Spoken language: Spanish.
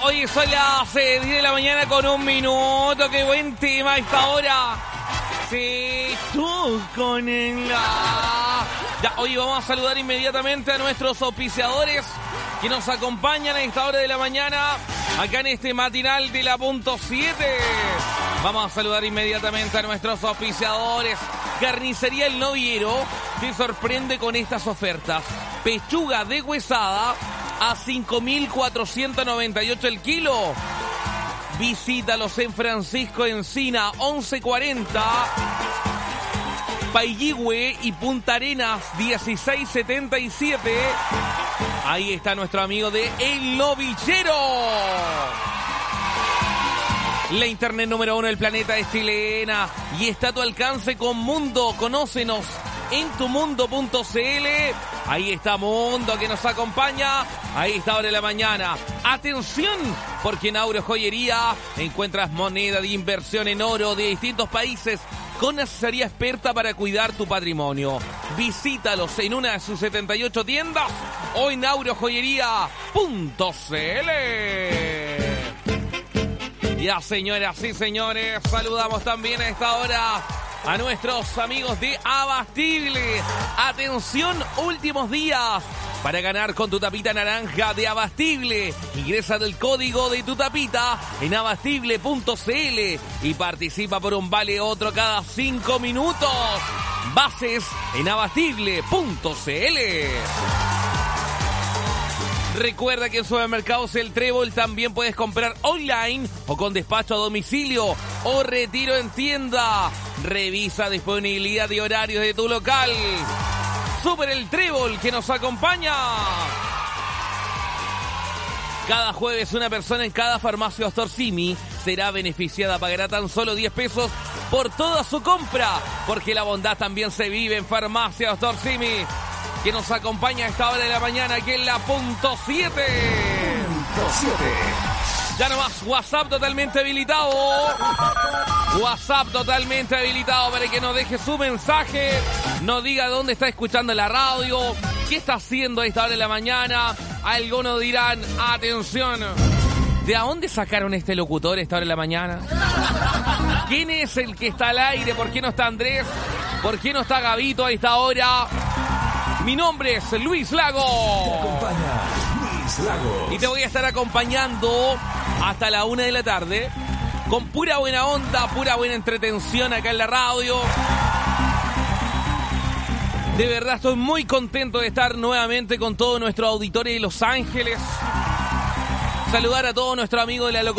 Hoy son las 10 de la mañana con 1 minuto. Qué buen tema a esta hora. Sí, tú con el... Ya, hoy vamos a saludar inmediatamente a nuestros auspiciadores que nos acompañan a esta hora de la mañana acá en este matinal de la punto 7. Vamos a saludar inmediatamente a nuestros auspiciadores. Carnicería El Noviero te sorprende con estas ofertas. Pechuga deshuesada a 5.498 el kilo. Visítalos en Francisco Encina 1140. Pailligüe y Punta Arenas 1677. Ahí está nuestro amigo de El Novillero. La internet número 1 del planeta es chilena y está a tu alcance con Mundo. Conócenos en tumundo.cl. Ahí está Mundo que nos acompaña. Ahí está Hora de la Mañana. Atención, porque en Auro Joyería encuentras moneda de inversión en oro de distintos países con asesoría experta para cuidar tu patrimonio. Visítalos en una de sus 78 tiendas o en aurojoyería.cl. Ya, señoras y señores, saludamos también a esta hora a nuestros amigos de Abastible. Atención, últimos días para ganar con tu tapita naranja de Abastible. Ingresa el código de tu tapita en abastible.cl y participa por un vale otro cada 5 minutos. Bases en abastible.cl. Recuerda que en Supermercados El Trébol también puedes comprar online o con despacho a domicilio o retiro en tienda. Revisa disponibilidad de horarios de tu local. Super El Trébol que nos acompaña. Cada jueves una persona en cada farmacia Ostorsimi será beneficiada. Pagará tan solo 10 pesos por toda su compra, porque la bondad también se vive en Farmacia Ostorsimi, que nos acompaña a esta hora de la mañana aquí en la punto 7. Ya nomás, WhatsApp totalmente habilitado. WhatsApp totalmente habilitado para que nos deje su mensaje, nos diga dónde está escuchando la radio, qué está haciendo a esta hora de la mañana. Algunos dirán, atención, ¿de dónde sacaron este locutor a esta hora de la mañana? ¿Quién es el que está al aire? ¿Por qué no está Andrés? ¿Por qué no está Gabito a esta hora? Mi nombre es Luis Lago. Te acompaña Luis Lago. Y te voy a estar acompañando hasta la 1 de la tarde con pura buena onda, pura buena entretención acá en la radio. De verdad estoy muy contento de estar nuevamente con todos nuestros auditores de Los Ángeles. Saludar a todos nuestros amigos de la locomotora.